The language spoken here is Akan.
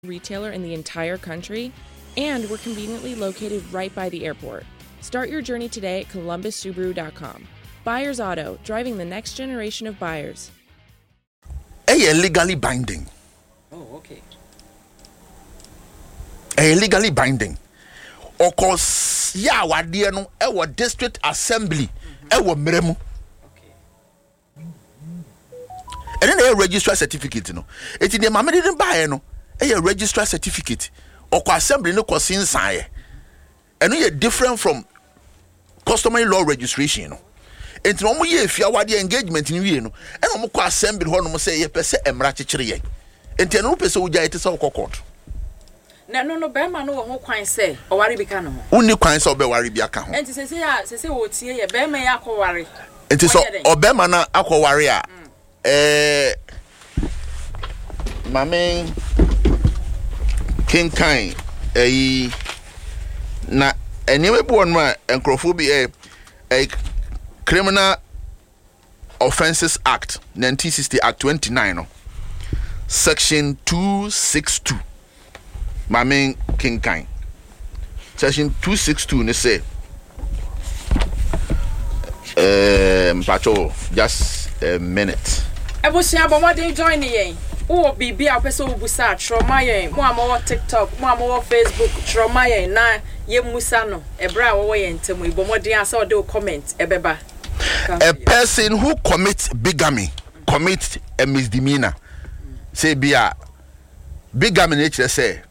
retailer in the entire country, and we're conveniently located right by the airport. Start your journey today at columbussubaru.com. Buyers Auto, driving the next generation of buyers. Legally binding. Oh, okay. Legally binding. Of course, yeah, what dear no, our district assembly, our meremu. And then a registrar certificate, no. It's in the mamma didn't buy no. A registrar certificate or assembly no cause inside. And we are different from customary law registration, no. And no more if you are the engagement in you, no. And no more assembly one say ye per se emrachichiri. And no person would it is all court. No, Bema no one quite say, or worry becano. Only quite so be worry be account. And to say, what see, Bema Yako worry. It is all Bema na aqua warrior. My main King Kind, na anyway, born my and a Criminal Offences Act 1960 Act 29, Section 262. My main King Kind. Section 262, they say, Pacho, just a minute. I was here, but what they join ye? Oh, be a person who was at Tromaye, more TikTok, more Facebook, Tromaye, na ye Musano, a brow away and tell me, but what they saw do comment, a beba. A person who commits bigamy commits a misdemeanor. Say, be a bigamy nature say,